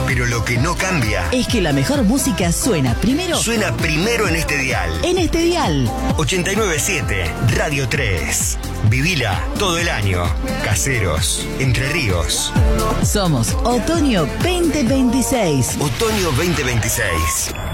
Pero lo que no cambia es que la mejor música suena primero. Suena primero en este dial. En este dial. 89.7 Radio 3. Vivila todo el año. Caseros, Entre Ríos. Somos Otoño 2026. Otoño 2026.